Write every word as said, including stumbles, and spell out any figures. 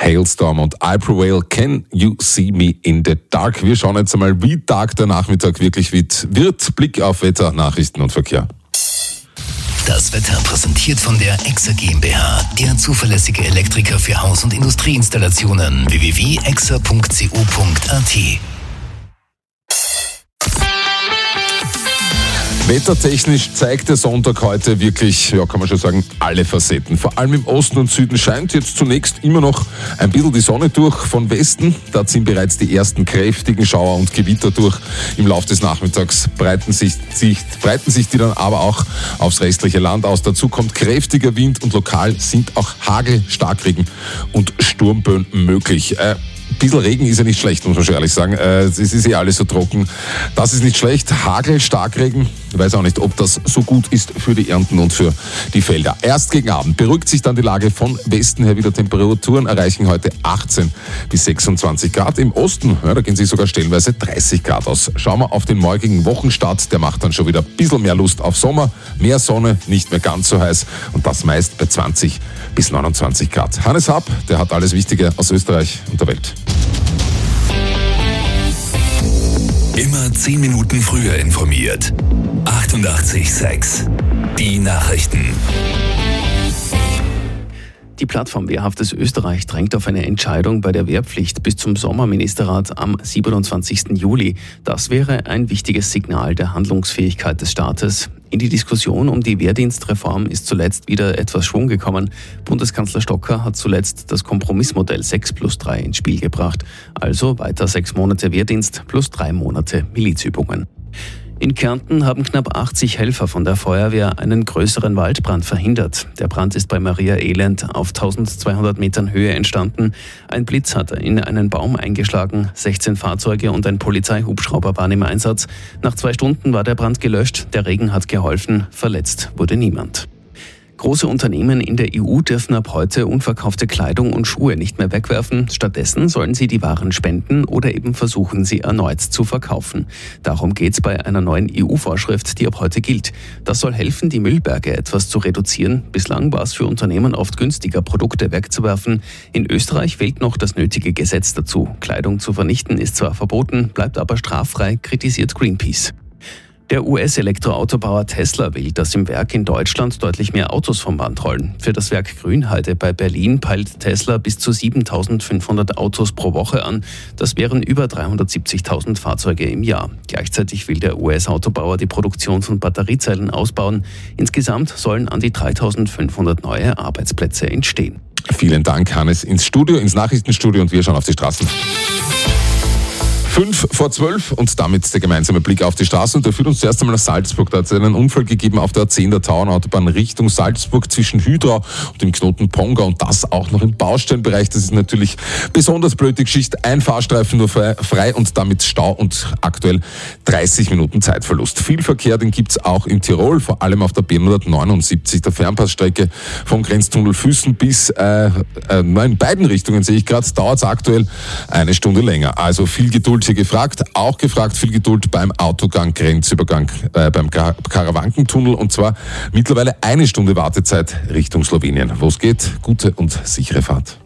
Hailstorm und I Prevail, Can You See Me in the Dark? Wir schauen jetzt einmal, wie dark der Nachmittag wirklich wird. wird. Blick auf Wetter, Nachrichten und Verkehr. Das Wetter präsentiert von der Exa GmbH, der zuverlässige Elektriker für Haus- und Industrieinstallationen. w w w punkt exa punkt co punkt a t. Wettertechnisch zeigt der Sonntag heute wirklich, ja, kann man schon sagen, alle Facetten. Vor allem im Osten und Süden scheint jetzt zunächst immer noch ein bisschen die Sonne durch. Von Westen, da ziehen bereits die ersten kräftigen Schauer und Gewitter durch. Im Laufe des Nachmittags breiten sich, sich, breiten sich die dann aber auch aufs restliche Land aus. Dazu kommt kräftiger Wind und lokal sind auch Hagel, Starkregen und Sturmböen möglich. Äh, Ein bisschen Regen ist ja nicht schlecht, muss man schon ehrlich sagen. Es ist ja alles so trocken. Das ist nicht schlecht. Hagel, Starkregen, ich weiß auch nicht, ob das so gut ist für die Ernten und für die Felder. Erst gegen Abend beruhigt sich dann die Lage von Westen her wieder. Temperaturen erreichen heute achtzehn bis sechsundzwanzig Grad. Im Osten, ja, da gehen sich sogar stellenweise dreißig Grad aus. Schauen wir auf den morgigen Wochenstart. Der macht dann schon wieder ein bisschen mehr Lust auf Sommer. Mehr Sonne, nicht mehr ganz so heiß. Und das meist bei zwanzig bis neunundzwanzig Grad. Hannes Happ, der hat alles Wichtige aus Österreich und der Welt. Immer zehn Minuten früher informiert. achtundachtzig Komma sechs. Die Nachrichten. Die Plattform Wehrhaftes Österreich drängt auf eine Entscheidung bei der Wehrpflicht bis zum Sommerministerrat am siebenundzwanzigsten Juli. Das wäre ein wichtiges Signal der Handlungsfähigkeit des Staates. In die Diskussion um die Wehrdienstreform ist zuletzt wieder etwas Schwung gekommen. Bundeskanzler Stocker hat zuletzt das Kompromissmodell sechs plus drei ins Spiel gebracht. Also weiter sechs Monate Wehrdienst plus drei Monate Milizübungen. In Kärnten haben knapp achtzig Helfer von der Feuerwehr einen größeren Waldbrand verhindert. Der Brand ist bei Maria Elend auf eintausendzweihundert Metern Höhe entstanden. Ein Blitz hat in einen Baum eingeschlagen. sechzehn Fahrzeuge und ein Polizeihubschrauber waren im Einsatz. Nach zwei Stunden war der Brand gelöscht. Der Regen hat geholfen. Verletzt wurde niemand. Große Unternehmen in der E U dürfen ab heute unverkaufte Kleidung und Schuhe nicht mehr wegwerfen. Stattdessen sollen sie die Waren spenden oder eben versuchen, sie erneut zu verkaufen. Darum geht's bei einer neuen E U-Vorschrift, die ab heute gilt. Das soll helfen, die Müllberge etwas zu reduzieren. Bislang war es für Unternehmen oft günstiger, Produkte wegzuwerfen. In Österreich fehlt noch das nötige Gesetz dazu. Kleidung zu vernichten ist zwar verboten, bleibt aber straffrei, kritisiert Greenpeace. Der U S-Elektroautobauer Tesla will, dass im Werk in Deutschland deutlich mehr Autos vom Band rollen. Für das Werk Grünheide bei Berlin peilt Tesla bis zu siebentausendfünfhundert Autos pro Woche an. Das wären über dreihundertsiebzigtausend Fahrzeuge im Jahr. Gleichzeitig will der U S-Autobauer die Produktion von Batteriezellen ausbauen. Insgesamt sollen an die dreitausendfünfhundert neue Arbeitsplätze entstehen. Vielen Dank, Hannes, ins Studio, ins Nachrichtenstudio, und wir schauen auf die Straßen. Fünf vor zwölf und damit der gemeinsame Blick auf die Straßen. Und der führt uns zuerst einmal nach Salzburg. Da hat es einen Unfall gegeben auf der A zehn der Tauernautobahn Richtung Salzburg zwischen Hydra und dem Knoten Ponga, und das auch noch im Baustellenbereich. Das ist natürlich besonders blöd, die Geschichte. Ein Fahrstreifen nur frei und damit Stau und aktuell dreißig Minuten Zeitverlust. Viel Verkehr, den gibt's auch in Tirol, vor allem auf der B hundertneunundsiebzig, der Fernpassstrecke vom Grenztunnel Füssen bis äh, äh, in beiden Richtungen, sehe ich gerade, dauert es aktuell eine Stunde länger. Also viel Geduld hier gefragt, auch gefragt viel Geduld beim Autogang Grenzübergang äh, beim Kar- Karawankentunnel, und zwar mittlerweile eine Stunde Wartezeit Richtung Slowenien. Wo es geht, gute und sichere Fahrt.